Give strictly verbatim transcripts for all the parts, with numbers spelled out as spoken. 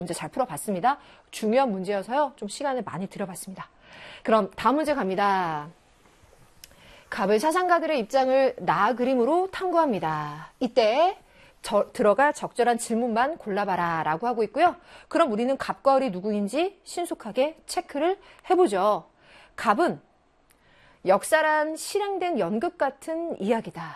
문제 잘 풀어봤습니다. 중요한 문제여서요. 좀 시간을 많이 들여봤습니다. 그럼 다음 문제 갑니다. 갑을 사상가들의 입장을 나 그림으로 탐구합니다. 이때 저, 들어갈 적절한 질문만 골라봐라 라고 하고 있고요. 그럼 우리는 갑과 을이 누구인지 신속하게 체크를 해보죠. 갑은 역사란 실행된 연극 같은 이야기다.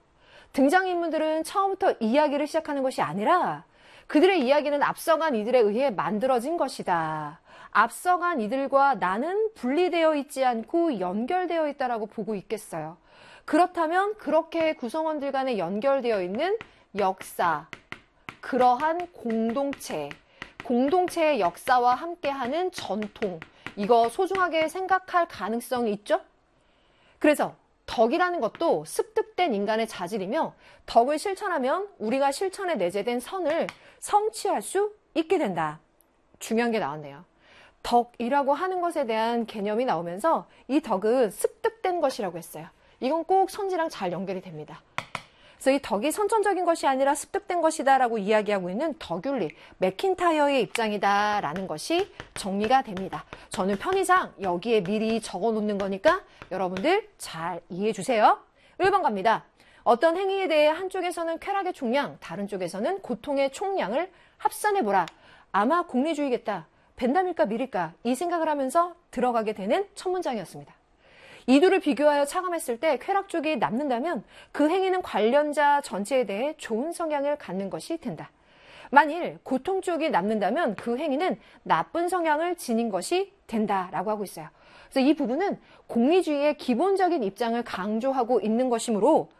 등장인물들은 처음부터 이야기를 시작하는 것이 아니라 그들의 이야기는 앞서간 이들에 의해 만들어진 것이다. 앞서간 이들과 나는 분리되어 있지 않고 연결되어 있다라고 보고 있겠어요. 그렇다면 그렇게 구성원들 간에 연결되어 있는 역사, 그러한 공동체, 공동체의 역사와 함께하는 전통, 이거 소중하게 생각할 가능성이 있죠? 그래서 덕이라는 것도 습득된 인간의 자질이며 덕을 실천하면 우리가 실천에 내재된 선을 성취할 수 있게 된다. 중요한 게 나왔네요. 덕이라고 하는 것에 대한 개념이 나오면서 이 덕은 습득된 것이라고 했어요. 이건 꼭 선지랑 잘 연결이 됩니다. 그래서 이 덕이 선천적인 것이 아니라 습득된 것이다 라고 이야기하고 있는 덕윤리, 맥킨타이어의 입장이다 라는 것이 정리가 됩니다. 저는 편의상 여기에 미리 적어 놓는 거니까 여러분들 잘 이해해 주세요. 일 번 갑니다. 어떤 행위에 대해 한쪽에서는 쾌락의 총량, 다른 쪽에서는 고통의 총량을 합산해보라. 아마 공리주의겠다. 벤담일까 밀일까 이 생각을 하면서 들어가게 되는 첫 문장이었습니다. 이 둘을 비교하여 차감했을 때 쾌락 쪽이 남는다면 그 행위는 관련자 전체에 대해 좋은 성향을 갖는 것이 된다. 만일 고통 쪽이 남는다면 그 행위는 나쁜 성향을 지닌 것이 된다라고 하고 있어요. 그래서 이 부분은 공리주의의 기본적인 입장을 강조하고 있는 것이므로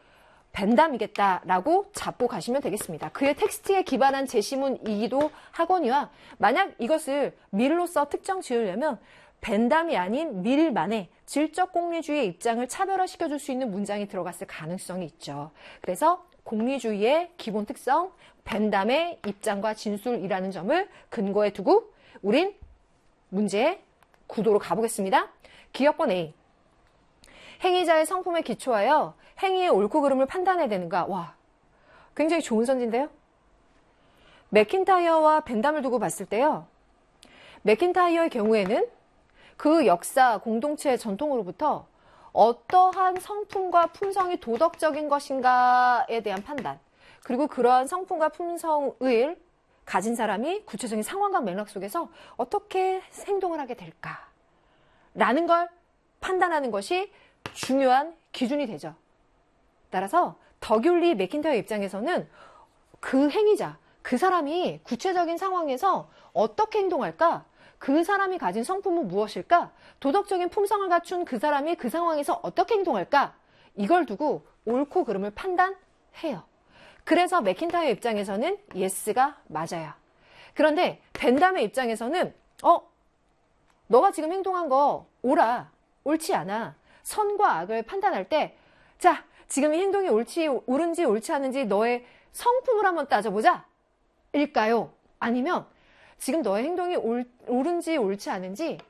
벤담이겠다라고 잡고 가시면 되겠습니다. 그의 텍스트에 기반한 제시문이기도 하거니와 만약 이것을 밀로써 특정 지으려면 벤담이 아닌 밀만의 질적 공리주의의 입장을 차별화시켜줄 수 있는 문장이 들어갔을 가능성이 있죠. 그래서 공리주의의 기본 특성, 벤담의 입장과 진술이라는 점을 근거에 두고 우린 문제의 구도로 가보겠습니다. 기억번 A. 행위자의 성품에 기초하여 행위의 옳고 그름을 판단해야 되는가? 와, 굉장히 좋은 선지인데요. 맥킨타이어와 벤담을 두고 봤을 때요. 맥킨타이어의 경우에는 그 역사, 공동체의 전통으로부터 어떠한 성품과 품성이 도덕적인 것인가에 대한 판단, 그리고 그러한 성품과 품성을 가진 사람이 구체적인 상황과 맥락 속에서 어떻게 행동을 하게 될까라는 걸 판단하는 것이 중요한 기준이 되죠. 따라서 덕윤리 맥킨타이어 입장에서는 그 행위자, 그 사람이 구체적인 상황에서 어떻게 행동할까? 그 사람이 가진 성품은 무엇일까? 도덕적인 품성을 갖춘 그 사람이 그 상황에서 어떻게 행동할까? 이걸 두고 옳고 그름을 판단해요. 그래서 맥킨타이어 입장에서는 예스가 맞아요. 그런데 벤담의 입장에서는 어? 너가 지금 행동한 거 옳아, 옳지 않아. 선과 악을 판단할 때 자, 지금 이 행동이 옳지, 옳은지 옳지 않은지 너의 성품을 한번 따져보자. 일까요? 아니면 지금 너의 행동이 옳, 옳은지 옳지 않은지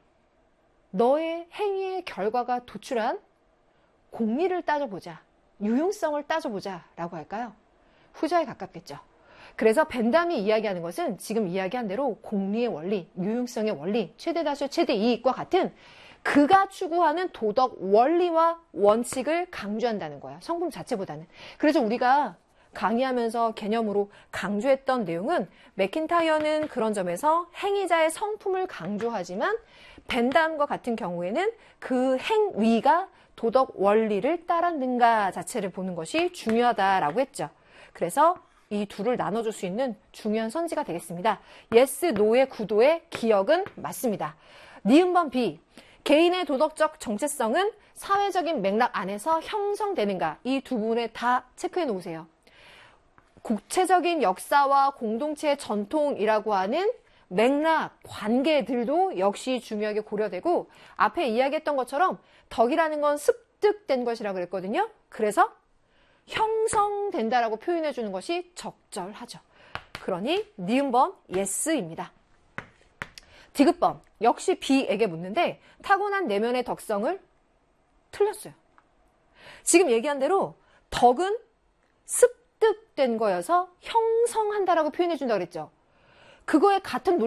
너의 행위의 결과가 도출한 공리를 따져보자. 유용성을 따져보자 라고 할까요? 후자에 가깝겠죠. 그래서 벤담이 이야기하는 것은 지금 이야기한 대로 공리의 원리, 유용성의 원리, 최대 다수 최대 이익과 같은 그가 추구하는 도덕 원리와 원칙을 강조한다는 거예요. 성품 자체보다는. 그래서 우리가 강의하면서 개념으로 강조했던 내용은 맥킨타이어는 그런 점에서 행위자의 성품을 강조하지만 벤담과 같은 경우에는 그 행위가 도덕 원리를 따랐는가 자체를 보는 것이 중요하다라고 했죠. 그래서 이 둘을 나눠줄 수 있는 중요한 선지가 되겠습니다. 예스, 노의 구도의 기억은 맞습니다. 니은번 B. 개인의 도덕적 정체성은 사회적인 맥락 안에서 형성되는가? 이 두 부분에 다 체크해 놓으세요. 구체적인 역사와 공동체의 전통이라고 하는 맥락, 관계들도 역시 중요하게 고려되고 앞에 이야기했던 것처럼 덕이라는 건 습득된 것이라고 그랬거든요. 그래서 형성된다라고 표현해 주는 것이 적절하죠. 그러니 니은번 예스입니다. 디귿번 역시 B에게 묻는데 타고난 내면의 덕성을 틀렸어요. 지금 얘기한 대로 덕은 습득된 거여서 형성한다라고 표현해 준다고 그랬죠. 그거에 같은